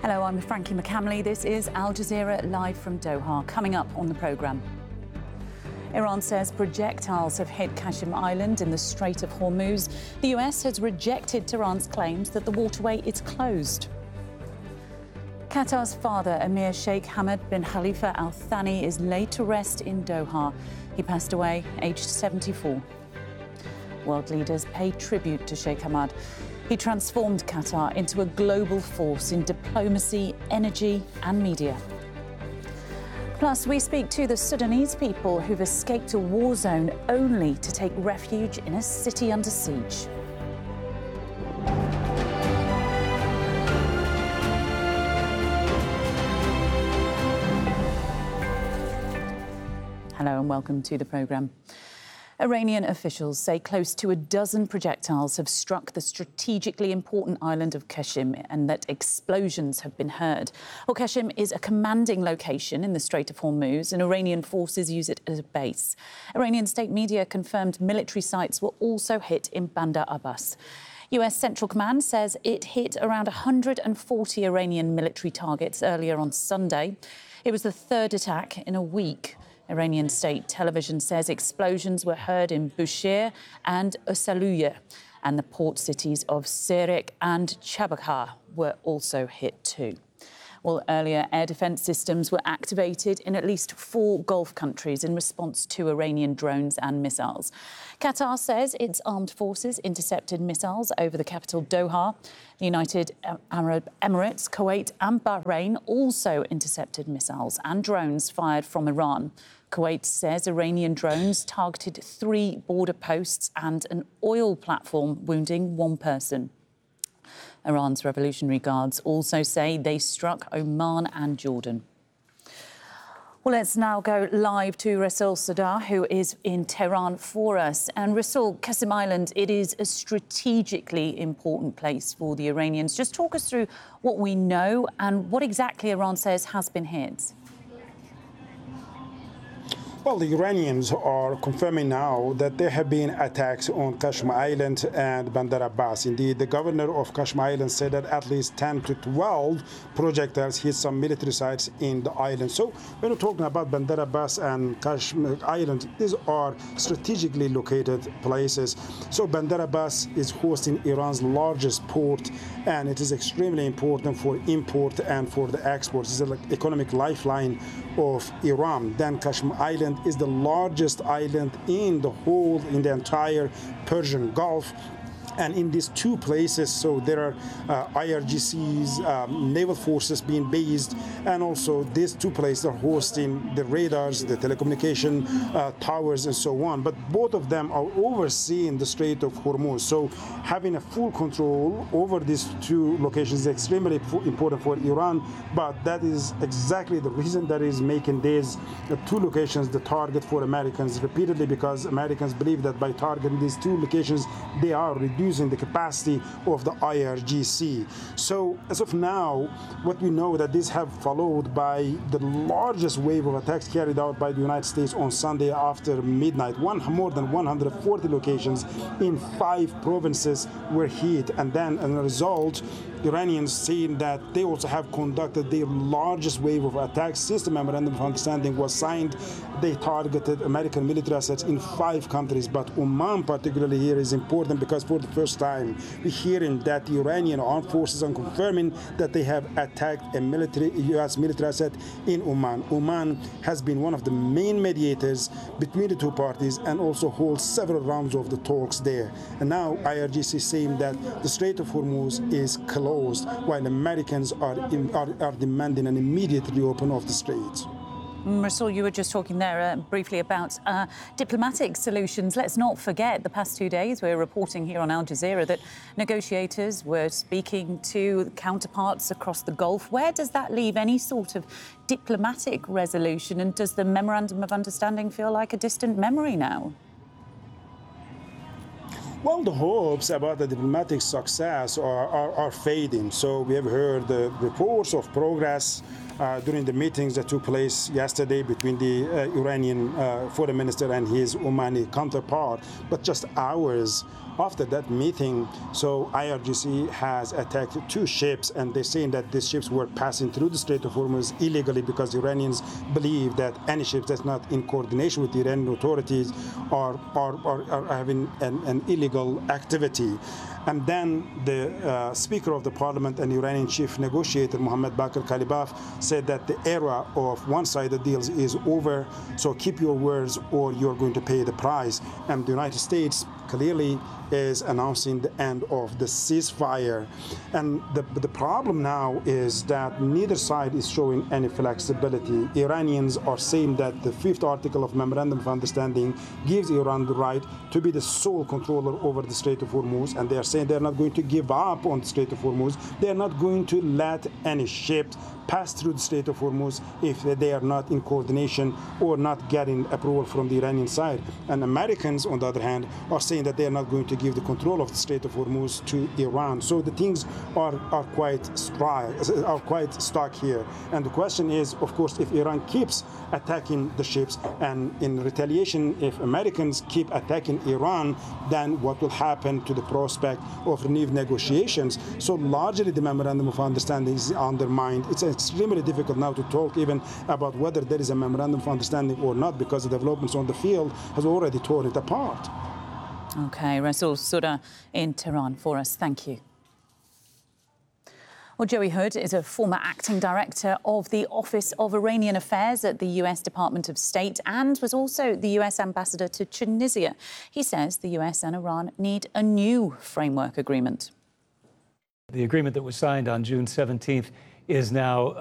Hello, I'm Frankie McCamley. This is Al Jazeera live from Doha. Coming up on the programme. Iran says projectiles have hit Qashm Island in the Strait of Hormuz. The US has rejected Tehran's claims that the waterway is closed. Qatar's father, Emir Sheikh Hamad bin Khalifa Al Thani, is laid to rest in Doha. He passed away aged 74. World leaders pay tribute to Sheikh Hamad. He transformed Qatar into a global force in diplomacy, energy and media. Plus, we speak to the Sudanese people who've escaped a war zone only to take refuge in a city under siege. Hello and welcome to the programme. Iranian officials say close to a dozen projectiles have struck the strategically important island of Qashm and that explosions have been heard. Well, Qashm is a commanding location in the Strait of Hormuz and Iranian forces use it as a base. Iranian state media confirmed military sites were also hit in Bandar Abbas. US Central Command says it hit around 140 Iranian military targets earlier on Sunday. It was the third attack in a week. Iranian state television says explosions were heard in Bushehr and Usaluya, and the port cities of Sirik and Chabakar were also hit too. Well, earlier, air defence systems were activated in at least 4 Gulf countries in response to Iranian drones and missiles. Qatar says its armed forces intercepted missiles over the capital Doha. The United Arab Emirates, Kuwait and Bahrain also intercepted missiles and drones fired from Iran. Kuwait says Iranian drones targeted 3 border posts and an oil platform, wounding 1 person. Iran's Revolutionary Guards also say they struck Oman and Jordan. Well, let's now go live to Rasul Sadar, who is in Tehran for us. And Rasul, Qasm Island, it is a strategically important place for the Iranians. Just talk us through what we know and what exactly Iran says has been hit. Well, the Iranians are confirming now that there have been attacks on Qashm Island and Bandar Abbas. Indeed, the governor of Qashm Island said that at least 10 to 12 projectiles hit some military sites in the island. So when we're talking about Bandar Abbas and Qashm Island, these are strategically located places. So Bandar Abbas is hosting Iran's largest port, and it is extremely important for import and for the export. It's an economic lifeline of Iran. Then Qashm Island is the largest island in the entire Persian Gulf. And in these 2 places, so there are IRGCs, naval forces being based, and also these 2 places are hosting the radars, the telecommunication towers, and so on. But both of them are overseeing the Strait of Hormuz. So having a full control over these 2 locations is extremely important for Iran. But that is exactly the reason that is making these 2 locations the target for Americans repeatedly, because Americans believe that by targeting these 2 locations, they are reducing the capacity of the IRGC. So as of now, what we know that these have followed by the largest wave of attacks carried out by the United States on Sunday after midnight. More than 140 locations in 5 provinces were hit, and then as a result, Iranians saying that they also have conducted their largest wave of attacks since the memorandum of understanding was signed. They targeted American military assets in 5 countries, but Oman particularly here is important because for the first time we're hearing that the Iranian armed forces are confirming that they have attacked a U.S. military asset in Oman. Oman has been one of the main mediators between the 2 parties and also holds several rounds of the talks there. And now IRGC saying that the Strait of Hormuz is closed, while Americans are demanding an immediate reopen of the strait. Rasul, you were just talking there briefly about diplomatic solutions. Let's not forget the past 2 days we're reporting here on Al Jazeera that negotiators were speaking to counterparts across the Gulf. Where does that leave any sort of diplomatic resolution, and does the memorandum of understanding feel like a distant memory now? Well, the hopes about the diplomatic success are fading. So we have heard the reports of progress during the meetings that took place yesterday between the Iranian foreign minister and his Omani counterpart. But just hours after that meeting, so IRGC has attacked 2 ships, and they're saying that these ships were passing through the Strait of Hormuz illegally because Iranians believe that any ships that's not in coordination with the Iranian authorities are having an illegal activity. And then the Speaker of the Parliament and Iranian chief negotiator Mohammad Baqir Kalibaf said that the era of one-sided deals is over, so keep your words or you're going to pay the price. And the United States clearly is announcing the end of the ceasefire. And the problem now is that neither side is showing any flexibility. Iranians are saying that the 5th article of Memorandum of Understanding gives Iran the right to be the sole controller over the Strait of Hormuz, and they are saying they're not going to give up on the Strait of Hormuz. They're not going to let any ships pass through the Strait of Hormuz if they are not in coordination or not getting approval from the Iranian side. And Americans, on the other hand, are saying that they are not going to give the control of the Strait of Hormuz to Iran. So the things are quite stuck here. And the question is, of course, if Iran keeps attacking the ships, and in retaliation, if Americans keep attacking Iran, then what will happen to the prospect of renewed negotiations? So largely the Memorandum of Understanding is undermined. It's extremely difficult now to talk even about whether there is a Memorandum of Understanding or not, because the developments on the field has already torn it apart. OK, Rasul Surah in Tehran for us. Thank you. Well, Joey Hood is a former acting director of the Office of Iranian Affairs at the US Department of State and was also the US ambassador to Tunisia. He says the US and Iran need a new framework agreement. The agreement that was signed on June 17th is now